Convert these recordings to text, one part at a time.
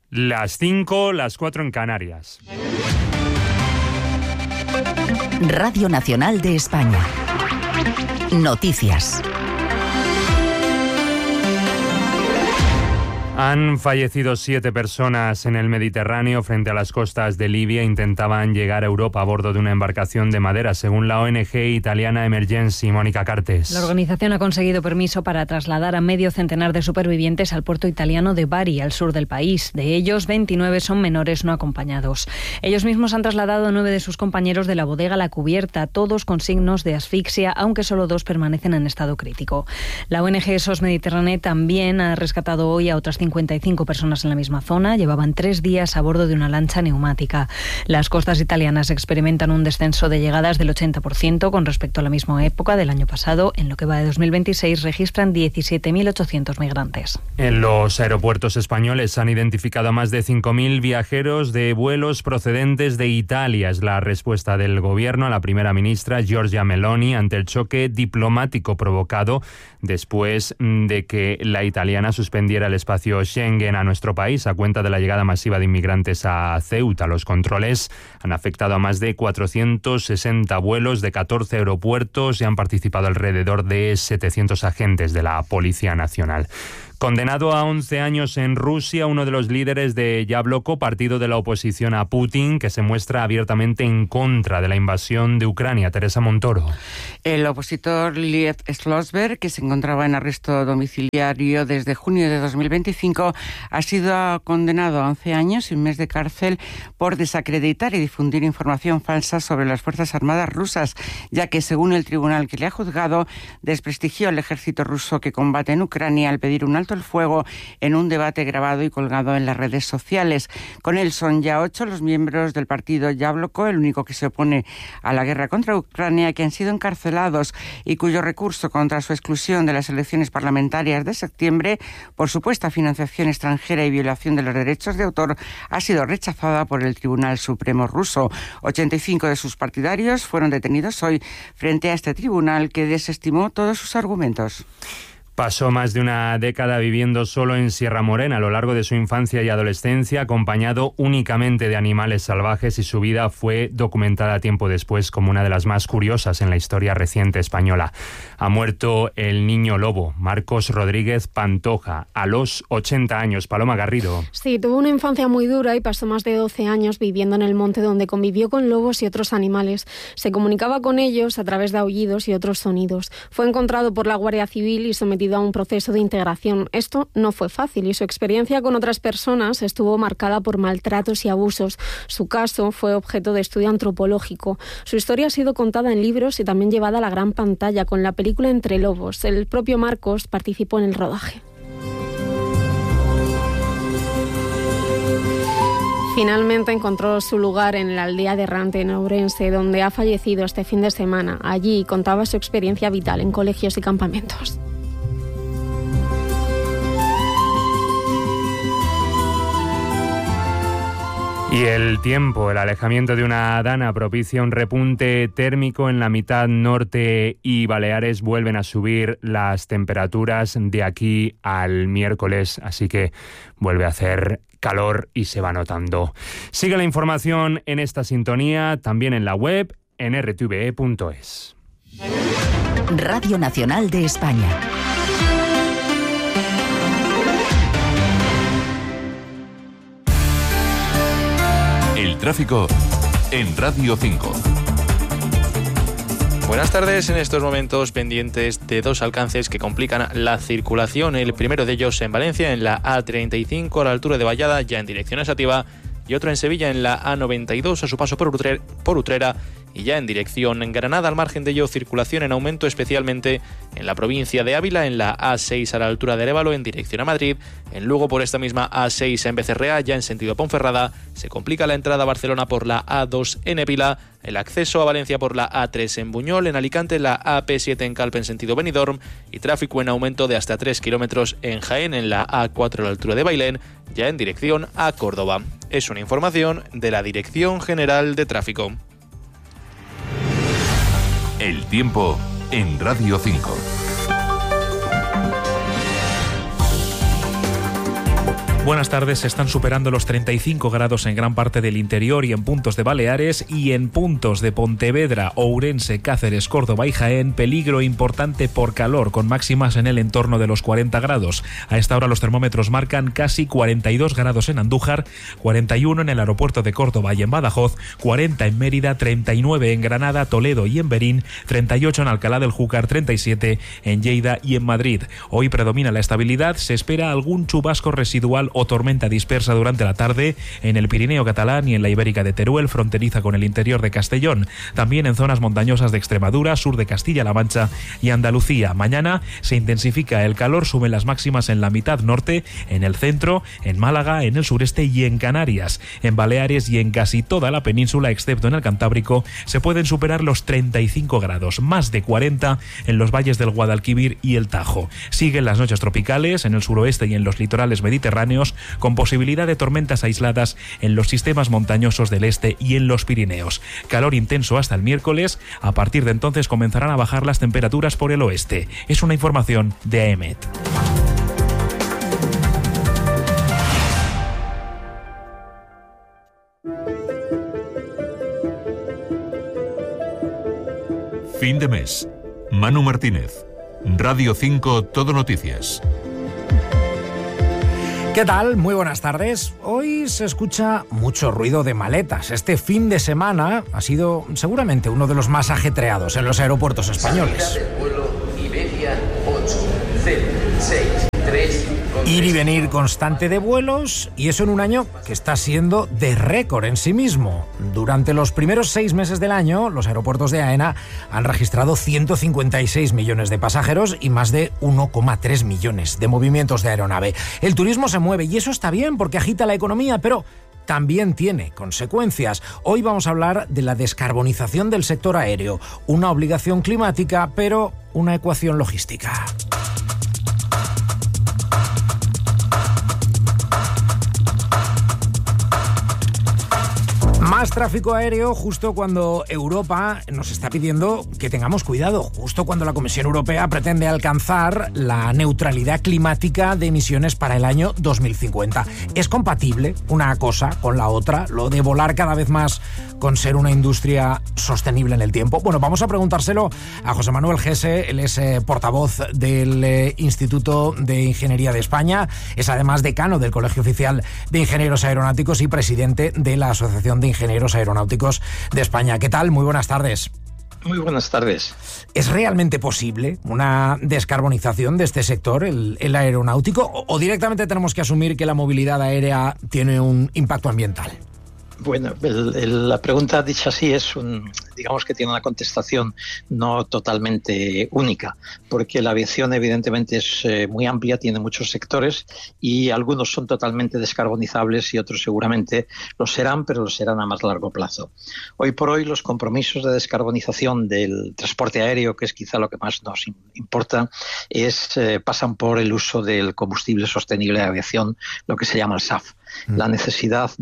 Las 5, las 4 en Canarias. Radio Nacional de España. Noticias. Han fallecido 7 personas en el Mediterráneo frente a las costas de Libia. Intentaban llegar a Europa a bordo de una embarcación de madera, según la ONG italiana Emergency. Mónica Cartes. La organización ha conseguido permiso para trasladar a medio centenar de supervivientes al puerto italiano de Bari, al sur del país. De ellos, 29 son menores no acompañados. Ellos mismos han trasladado a 9 de sus compañeros de la bodega a la cubierta, todos con signos de asfixia, aunque solo 2 permanecen en estado crítico. La ONG SOS Mediterráneo también ha rescatado hoy a otras 55 personas en la misma zona. Llevaban 3 días a bordo de una lancha neumática. Las costas italianas experimentan un descenso de llegadas del 80% con respecto a la misma época del año pasado. En lo que va de 2026 registran 17.800 migrantes. En los aeropuertos españoles han identificado a más de 5.000 viajeros de vuelos procedentes de Italia. Es la respuesta del gobierno a la primera ministra Giorgia Meloni ante el choque diplomático provocado después de que la italiana suspendiera el espacio Schengen a nuestro país a cuenta de la llegada masiva de inmigrantes a Ceuta. Los controles han afectado a más de 460 vuelos de 14 aeropuertos y han participado alrededor de 700 agentes de la Policía Nacional. Condenado a 11 años en Rusia, uno de los líderes de Yabloko, partido de la oposición a Putin, que se muestra abiertamente en contra de la invasión de Ucrania. Teresa Montoro. El opositor Liev Slosberg, que se encontraba en arresto domiciliario desde junio de 2025, ha sido condenado a 11 años y un mes de cárcel por desacreditar y difundir información falsa sobre las Fuerzas Armadas rusas, ya que, según el tribunal que le ha juzgado, desprestigió al ejército ruso que combate en Ucrania al pedir un alto el fuego en un debate grabado y colgado en las redes sociales. Con él son ya 8 los miembros del partido Yabloko, el único que se opone a la guerra contra Ucrania, que han sido encarcelados y cuyo recurso contra su exclusión de las elecciones parlamentarias de septiembre por supuesta financiación extranjera y violación de los derechos de autor ha sido rechazada por el Tribunal Supremo ruso. 85 de sus partidarios fueron detenidos hoy frente a este tribunal, que desestimó todos sus argumentos. Pasó más de una década viviendo solo en Sierra Morena a lo largo de su infancia y adolescencia, acompañado únicamente de animales salvajes, y su vida fue documentada tiempo después como una de las más curiosas en la historia reciente española. Ha muerto el niño lobo, Marcos Rodríguez Pantoja, a los 80 años. Paloma Garrido. Sí, tuvo una infancia muy dura y pasó más de 12 años viviendo en el monte, donde convivió con lobos y otros animales. Se comunicaba con ellos a través de aullidos y otros sonidos. Fue encontrado por la Guardia Civil y sometido a un proceso de integración. Esto no fue fácil y su experiencia con otras personas estuvo marcada por maltratos y abusos. Su caso fue objeto de estudio antropológico. Su historia ha sido contada en libros y también llevada a la gran pantalla con la película Entre Lobos. El propio Marcos participó en el rodaje. Finalmente encontró su lugar en la aldea de Errante, en Ourense, donde ha fallecido este fin de semana. Allí contaba su experiencia vital en colegios y campamentos. Y el tiempo, el alejamiento de una dana propicia un repunte térmico en la mitad norte y Baleares. Vuelven a subir las temperaturas de aquí al miércoles, así que vuelve a hacer calor y se va notando. Sigue la información en esta sintonía, también en la web, en rtve.es. Radio Nacional de España. El tráfico en Radio 5. Buenas tardes. En estos momentos pendientes de 2 alcances que complican la circulación. El primero de ellos en Valencia, en la A35 a la altura de Vallada, ya en dirección a Sativa, y otro en Sevilla, en la A92 a su paso por Utrera, y ya en dirección en Granada. Al margen de ello, circulación en aumento, especialmente en la provincia de Ávila, en la A6 a la altura de Arévalo en dirección a Madrid. En Lugo, por esta misma A6 en Becerrea, ya en sentido Ponferrada, se complica la entrada a Barcelona por la A2 en Épila, el acceso a Valencia por la A3 en Buñol, en Alicante la AP7 en Calpe en sentido Benidorm, y tráfico en aumento de hasta 3 kilómetros en Jaén, en la A4 a la altura de Bailén, ya en dirección a Córdoba. Es una información de la Dirección General de Tráfico. El tiempo en Radio 5. Buenas tardes. Se están superando los 35 grados en gran parte del interior y en puntos de Baleares, y en puntos de Pontevedra, Ourense, Cáceres, Córdoba y Jaén, peligro importante por calor, con máximas en el entorno de los 40 grados. A esta hora los termómetros marcan casi 42 grados en Andújar, 41 en el aeropuerto de Córdoba y en Badajoz, 40 en Mérida, 39 en Granada, Toledo y en Berín, 38 en Alcalá del Júcar, 37 en Lleida y en Madrid. Hoy predomina la estabilidad. Se espera algún chubasco residual o tormenta dispersa durante la tarde en el Pirineo catalán y en la Ibérica de Teruel, fronteriza con el interior de Castellón. También en zonas montañosas de Extremadura, sur de Castilla-La Mancha y Andalucía. Mañana se intensifica el calor, suben las máximas en la mitad norte, en el centro, en Málaga, en el sureste y en Canarias. En Baleares y en casi toda la península, excepto en el Cantábrico, se pueden superar los 35 grados, más de 40 en los valles del Guadalquivir y el Tajo. Siguen las noches tropicales en el suroeste y en los litorales mediterráneos, con posibilidad de tormentas aisladas en los sistemas montañosos del este y en los Pirineos. Calor intenso hasta el miércoles. A partir de entonces comenzarán a bajar las temperaturas por el oeste. Es una información de AEMET. Fin de mes. Manu Martínez. Radio 5 Todo Noticias. ¿Qué tal? Muy buenas tardes. Hoy se escucha mucho ruido de maletas. Este fin de semana ha sido seguramente uno de los más ajetreados en los aeropuertos españoles. Ir y venir constante de vuelos, y eso en un año que está siendo de récord en sí mismo. Durante los primeros 6 meses del año, los aeropuertos de AENA han registrado 156 millones de pasajeros y más de 1,3 millones de movimientos de aeronave. El turismo se mueve y eso está bien porque agita la economía, pero también tiene consecuencias. Hoy vamos a hablar de la descarbonización del sector aéreo, una obligación climática, pero una ecuación logística. Más tráfico aéreo justo cuando Europa nos está pidiendo que tengamos cuidado, justo cuando la Comisión Europea pretende alcanzar la neutralidad climática de emisiones para el año 2050. ¿Es compatible una cosa con la otra, lo de volar cada vez más con ser una industria sostenible en el tiempo? Bueno, vamos a preguntárselo a José Manuel Gese. Él es portavoz del Instituto de Ingeniería de España, es además decano del Colegio Oficial de Ingenieros Aeronáuticos y presidente de la Asociación de Ingenieros Aeronáuticos de España. ¿Qué tal? Muy buenas tardes. Muy buenas tardes. ¿Es realmente posible una descarbonización de este sector, el aeronáutico, o directamente tenemos que asumir que la movilidad aérea tiene un impacto ambiental? Bueno, la pregunta dicha así digamos que tiene una contestación no totalmente única, porque la aviación evidentemente es muy amplia, tiene muchos sectores y algunos son totalmente descarbonizables y otros seguramente lo serán, pero lo serán a más largo plazo. Hoy por hoy los compromisos de descarbonización del transporte aéreo, que es quizá lo que más nos importa, pasan por el uso del combustible sostenible de aviación, lo que se llama el SAF. La necesidad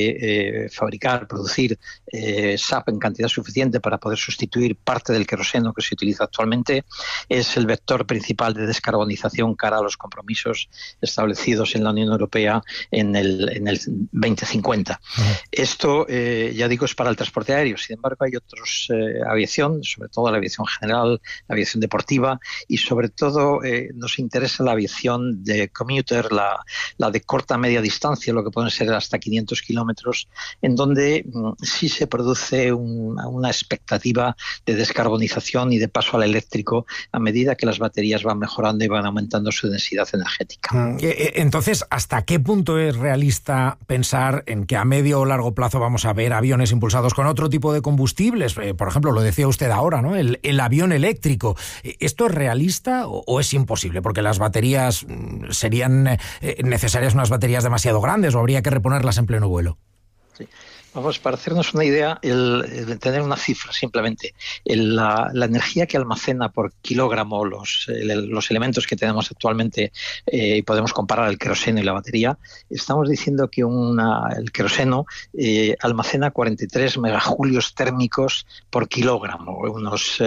de producir SAF en cantidad suficiente para poder sustituir parte del queroseno que se utiliza actualmente es el vector principal de descarbonización cara a los compromisos establecidos en la Unión Europea en el 2050. Esto, ya digo, es para el transporte aéreo. Sin embargo, hay otros aviación, sobre todo la aviación general, la aviación deportiva y sobre todo nos interesa la aviación de commuter, la de corta media distancia, lo que pueden ser hasta 500 kilómetros, en donde sí se produce una expectativa de descarbonización y de paso al eléctrico a medida que las baterías van mejorando y van aumentando su densidad energética. Entonces, ¿hasta qué punto es realista pensar en que a medio o largo plazo vamos a ver aviones impulsados con otro tipo de combustibles? Por ejemplo, lo decía usted ahora, ¿no? El avión eléctrico. ¿Esto es realista o es imposible? Porque las baterías serían necesarias unas baterías demasiado grandes o habría que reponerlas en pleno vuelo. Sí. Vamos, para hacernos una idea, el tener una cifra simplemente, la energía que almacena por kilogramo los elementos que tenemos actualmente, y podemos comparar el queroseno y la batería, estamos diciendo que el queroseno almacena 43 megajulios térmicos por kilogramo, unos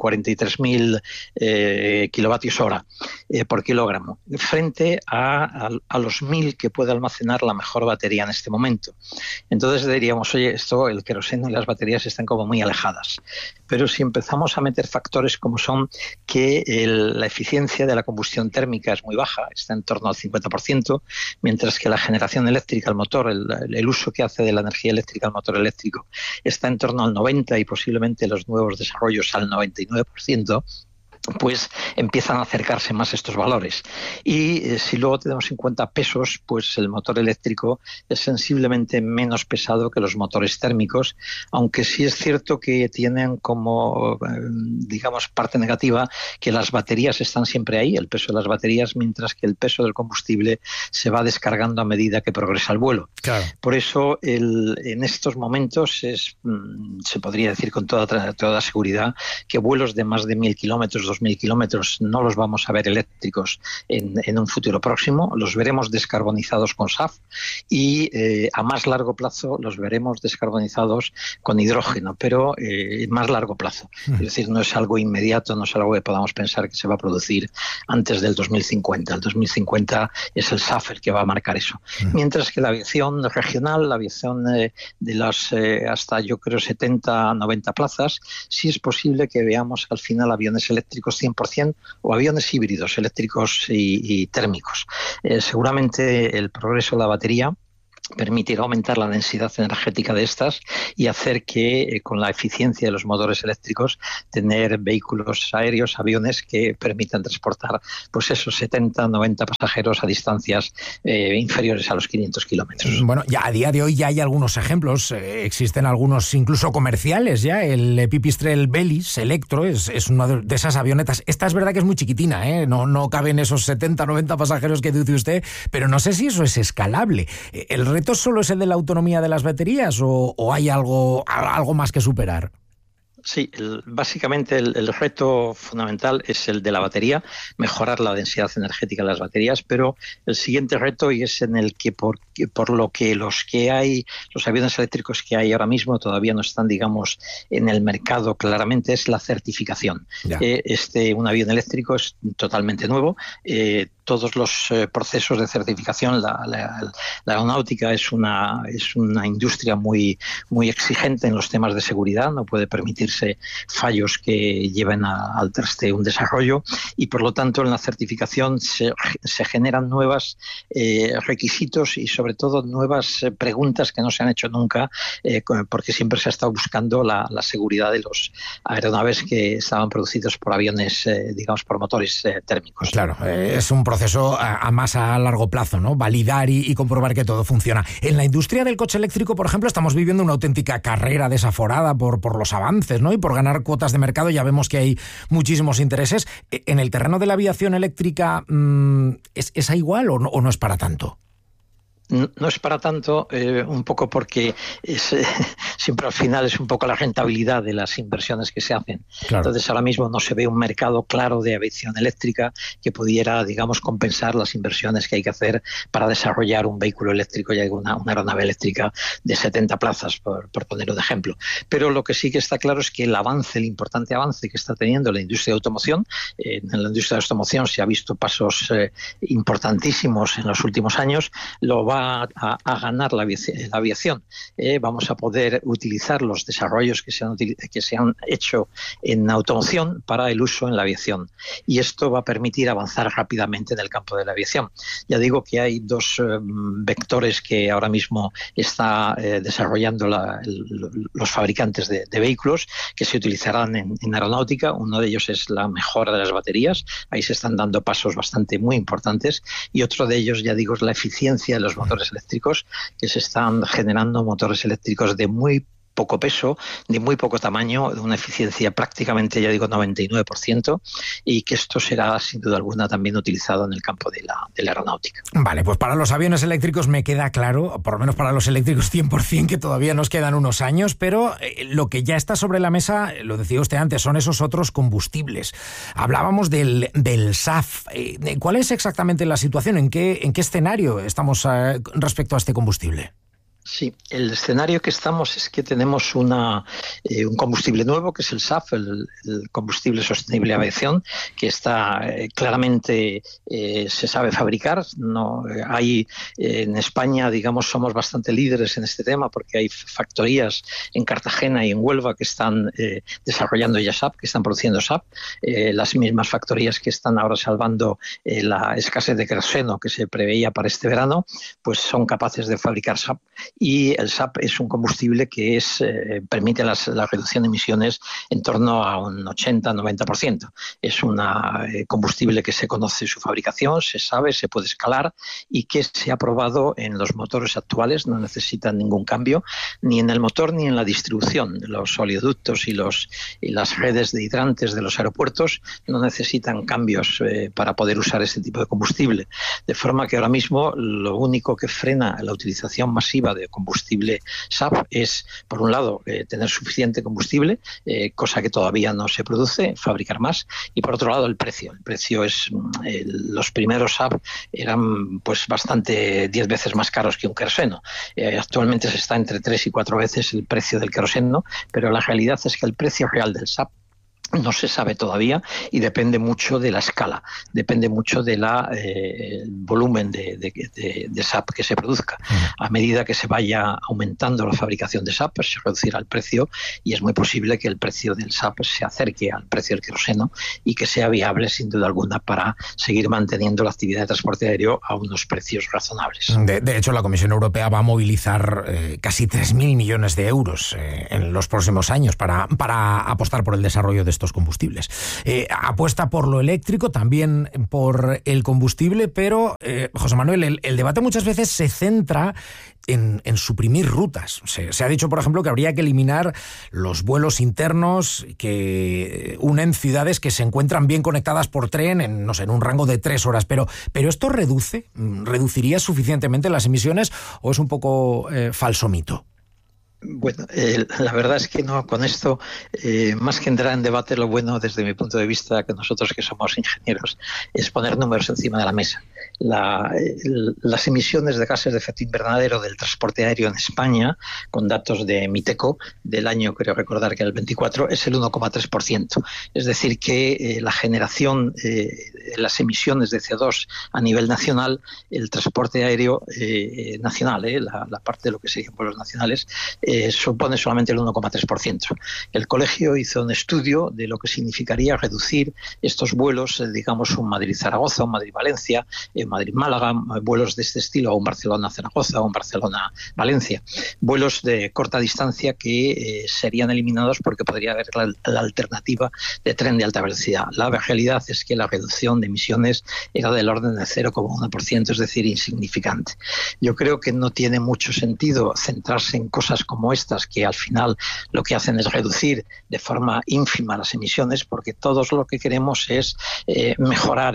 43.000 kilovatios hora por kilogramo, frente a los 1.000 que puede almacenar la mejor batería en este momento. Entonces diríamos, oye, el queroseno y las baterías están como muy alejadas. Pero si empezamos a meter factores como son que la eficiencia de la combustión térmica es muy baja, está en torno al 50%, mientras que la generación eléctrica, el motor, el uso que hace de la energía eléctrica al motor eléctrico está en torno al 90% y posiblemente los nuevos desarrollos al 99%, pues empiezan a acercarse más estos valores. Y si luego tenemos en cuenta pesos, pues el motor eléctrico es sensiblemente menos pesado que los motores térmicos, aunque sí es cierto que tienen como, digamos, parte negativa que las baterías están siempre ahí, el peso de las baterías, mientras que el peso del combustible se va descargando a medida que progresa el vuelo. Claro. Por eso, en estos momentos se podría decir con toda seguridad que vuelos de más de 1.000 kilómetros, 2.000 kilómetros, no los vamos a ver eléctricos en un futuro próximo, los veremos descarbonizados con SAF y a más largo plazo los veremos descarbonizados con hidrógeno, pero en más largo plazo. Es decir, no es algo inmediato, no es algo que podamos pensar que se va a producir antes del 2050. El 2050 es el SAF el que va a marcar eso. Mientras que la aviación regional, la aviación de las hasta yo creo 70, 90 plazas, sí es posible que veamos al final aviones eléctricos 100% o aviones híbridos eléctricos y térmicos. Seguramente el progreso de la batería permitirá aumentar la densidad energética de estas y hacer que con la eficiencia de los motores eléctricos tener vehículos aéreos, aviones que permitan transportar pues esos 70, 90 pasajeros a distancias inferiores a los 500 kilómetros. Bueno, ya a día de hoy ya hay algunos ejemplos, existen algunos incluso comerciales ya, el Pipistrel Velis Electro es una de esas avionetas. Esta es verdad que es muy chiquitina, no caben esos 70, 90 pasajeros que dice usted, pero no sé si eso es escalable. ¿El reto solo es el de la autonomía de las baterías o hay algo más que superar? Sí, básicamente el reto fundamental es el de la batería, mejorar la densidad energética de las baterías, pero el siguiente reto, y es en el que por lo que los aviones eléctricos que hay ahora mismo todavía no están, digamos, en el mercado claramente, es la certificación. Un avión eléctrico es totalmente nuevo. Todos los procesos de certificación, la aeronáutica es una industria muy, muy exigente en los temas de seguridad, no puede permitirse fallos que lleven al traste un desarrollo, y por lo tanto en la certificación se generan nuevos requisitos y sobre todo nuevas preguntas que no se han hecho nunca, porque siempre se ha estado buscando la seguridad de los aeronaves que estaban producidos por aviones, digamos, por motores térmicos. Claro, es un proceso más a largo plazo, ¿no? Validar y comprobar que todo funciona. En la industria del coche eléctrico, por ejemplo, estamos viviendo una auténtica carrera desaforada por los avances, ¿no? Y por ganar cuotas de mercado. Ya vemos que hay muchísimos intereses. En el terreno de la aviación eléctrica, ¿es igual o no es para tanto? No es para tanto, un poco porque siempre al final es un poco la rentabilidad de las inversiones que se hacen. Claro. Entonces ahora mismo no se ve un mercado claro de aviación eléctrica que pudiera, digamos, compensar las inversiones que hay que hacer para desarrollar un vehículo eléctrico y una aeronave eléctrica de 70 plazas, por ponerlo de ejemplo. Pero lo que sí que está claro es que el importante avance que está teniendo la industria de automoción, en la industria de automoción se ha visto pasos importantísimos en los últimos años, lo va a ganar la aviación. Vamos a poder utilizar los desarrollos que se han hecho en automoción para el uso en la aviación. Y esto va a permitir avanzar rápidamente en el campo de la aviación. Ya digo que hay dos vectores que ahora mismo está desarrollando los fabricantes de vehículos que se utilizarán en aeronáutica. Uno de ellos es la mejora de las baterías. Ahí se están dando pasos bastante muy importantes. Y otro de ellos, ya digo, es la eficiencia de los motores eléctricos, que se están generando motores eléctricos de muy poco peso, de muy poco tamaño, de una eficiencia prácticamente, ya digo, 99%, y que esto será sin duda alguna también utilizado en el campo de la aeronáutica. Vale, pues para los aviones eléctricos me queda claro, por lo menos para los eléctricos 100%, que todavía nos quedan unos años, pero lo que ya está sobre la mesa, lo decía usted antes, son esos otros combustibles. Hablábamos del SAF. ¿Cuál es exactamente la situación? ¿En qué escenario estamos respecto a este combustible? Sí, el escenario que estamos es que tenemos un combustible nuevo, que es el SAF, el combustible sostenible de aviación, que está claramente se sabe fabricar. No hay en España, digamos, somos bastante líderes en este tema porque hay factorías en Cartagena y en Huelva que están desarrollando ya SAF, que están produciendo SAF. Las mismas factorías que están ahora salvando la escasez de queroseno que se preveía para este verano, pues son capaces de fabricar SAF. Y el SAF es un combustible que permite la reducción de emisiones en torno a un 80-90%. Es un combustible que se conoce su fabricación, se sabe, se puede escalar y que se ha probado en los motores actuales. No necesitan ningún cambio, ni en el motor ni en la distribución. Los oleoductos y las redes de hidrantes de los aeropuertos no necesitan cambios para poder usar este tipo de combustible. De forma que ahora mismo lo único que frena la utilización masiva de combustible SAF es, por un lado, tener suficiente combustible, cosa que todavía no se produce, fabricar más, y por otro lado el precio. El precio es, los primeros SAF eran pues bastante 10 veces más caros que un queroseno. Actualmente se está entre 3 y 4 veces el precio del queroseno, pero la realidad es que el precio real del SAF no se sabe todavía y depende mucho de la escala, depende mucho del volumen de SAF que se produzca. A medida que se vaya aumentando la fabricación de SAF, pues se reducirá el precio y es muy posible que el precio del SAF se acerque al precio del queroseno y que sea viable sin duda alguna para seguir manteniendo la actividad de transporte aéreo a unos precios razonables. De hecho, la Comisión Europea va a movilizar casi 3.000 millones de euros en los próximos años para apostar por el desarrollo de estos combustibles. Apuesta por lo eléctrico, también por el combustible, pero, José Manuel, el debate muchas veces se centra en suprimir rutas. Se ha dicho, por ejemplo, que habría que eliminar los vuelos internos que unen ciudades que se encuentran bien conectadas por tren en un rango de 3 horas. Pero ¿esto reduciría suficientemente las emisiones o es un poco falso mito? Bueno, la verdad es que no, con esto, más que entrar en debate, lo bueno desde mi punto de vista, que nosotros que somos ingenieros, es poner números encima de la mesa. Las emisiones de gases de efecto invernadero del transporte aéreo en España, con datos de Miteco del año, creo recordar que era el 24, es el 1,3%. Es decir, que la generación de las emisiones de CO2 a nivel nacional, el transporte aéreo nacional, la parte de lo que serían vuelos nacionales, supone solamente el 1,3%. El colegio hizo un estudio de lo que significaría reducir estos vuelos, digamos un Madrid-Zaragoza, un Madrid-Valencia, Madrid-Málaga, vuelos de este estilo, o un Barcelona-Zaragoza, o un Barcelona-Valencia. Vuelos de corta distancia que serían eliminados porque podría haber la alternativa de tren de alta velocidad. La realidad es que la reducción de emisiones era del orden de 0,1%, es decir, insignificante. Yo creo que no tiene mucho sentido centrarse en cosas como estas, que al final lo que hacen es reducir de forma ínfima las emisiones, porque todos lo que queremos es mejorar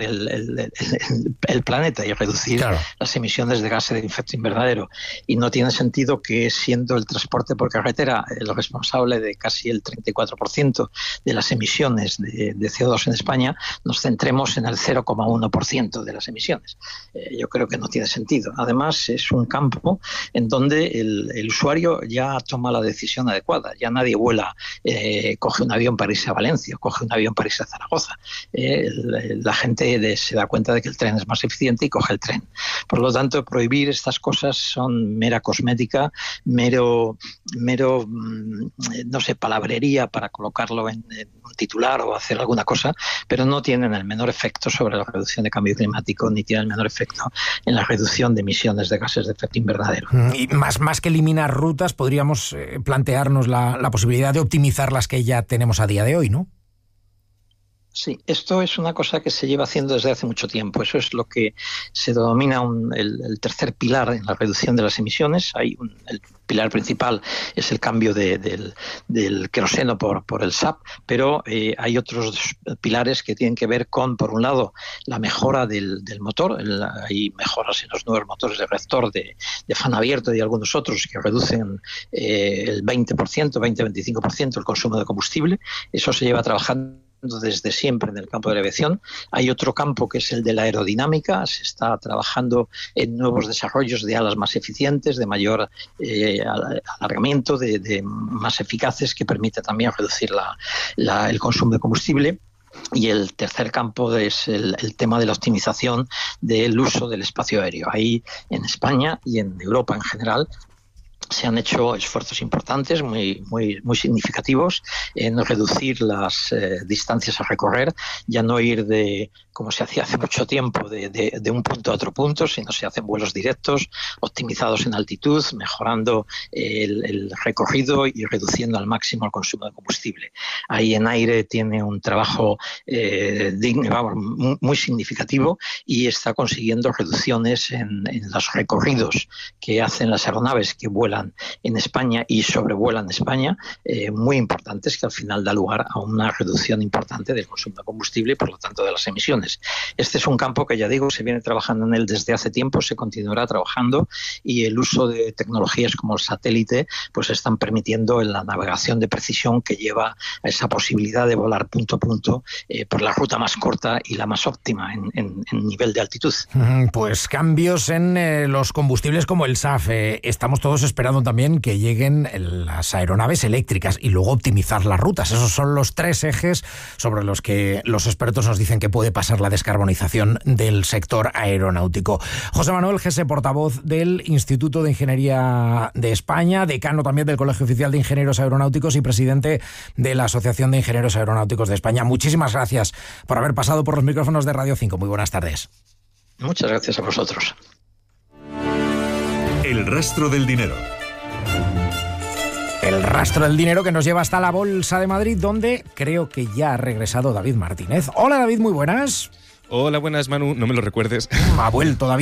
el planeta y reducir las emisiones de gases de efecto invernadero. Y no tiene sentido que, siendo el transporte por carretera el responsable de casi el 34% de las emisiones de CO2 en España, nos centremos en el 0,1% de las emisiones. Yo creo que no tiene sentido. Además, es un campo en donde el usuario ya toma la decisión adecuada. Ya nadie vuela, coge un avión para irse a Valencia, coge un avión para irse a Zaragoza. La gente se da cuenta de que el tren es más eficiente y coge el tren. Por lo tanto, prohibir estas cosas son mera cosmética, mero no sé, palabrería para colocarlo en un titular o hacer alguna cosa, pero no tienen el menor efecto sobre la reducción de cambio climático, ni tienen el menor efecto en la reducción de emisiones de gases de efecto invernadero. Y más que eliminar rutas, podríamos plantearnos la posibilidad de optimizar las que ya tenemos a día de hoy, ¿no? Sí, esto es una cosa que se lleva haciendo desde hace mucho tiempo. Eso es lo que se denomina el tercer pilar en la reducción de las emisiones. El pilar principal es el cambio del queroseno por el SAF, pero hay otros pilares que tienen que ver con, por un lado, la mejora del motor. Hay mejoras en los nuevos motores de reactor de fan abierto y algunos otros que reducen el 20-25% el consumo de combustible. Eso se lleva trabajando desde siempre en el campo de la aviación. Hay otro campo que es el de la aerodinámica. Se está trabajando en nuevos desarrollos de alas más eficientes, de mayor alargamiento, de más eficaces, que permite también reducir el consumo de combustible. Y el tercer campo es el tema de la optimización del uso del espacio aéreo. Ahí en España y en Europa en general se han hecho esfuerzos importantes, muy significativos, en reducir las distancias a recorrer, ya no ir como se hacía hace mucho tiempo, de un punto a otro punto, sino se hacen vuelos directos, optimizados en altitud, mejorando el recorrido y reduciendo al máximo el consumo de combustible. Ahí en aire tiene un trabajo muy significativo y está consiguiendo reducciones en los recorridos que hacen las aeronaves que vuelan en España y sobrevuelan España, muy importantes, que al final da lugar a una reducción importante del consumo de combustible y por lo tanto de las emisiones. Este es un campo que, ya digo, se viene trabajando en él desde hace tiempo, se continuará trabajando, y el uso de tecnologías como el satélite pues están permitiendo la navegación de precisión que lleva a esa posibilidad de volar punto a punto por la ruta más corta y la más óptima en nivel de altitud. Pues cambios en los combustibles como el SAF. Estamos todos esperando también que lleguen las aeronaves eléctricas y luego optimizar las rutas. Esos son los tres ejes sobre los que los expertos nos dicen que puede pasar la descarbonización del sector aeronáutico. José Manuel Gese, portavoz del Instituto de Ingeniería de España, decano también del Colegio Oficial de Ingenieros Aeronáuticos y presidente de la Asociación de Ingenieros Aeronáuticos de España. Muchísimas gracias por haber pasado por los micrófonos de Radio 5. Muy buenas tardes. Muchas gracias a vosotros. El rastro del dinero. El rastro del dinero que nos lleva hasta la Bolsa de Madrid, donde creo que ya ha regresado David Martínez. Hola David, muy buenas. Hola, buenas Manu, no me lo recuerdes. Ha vuelto David.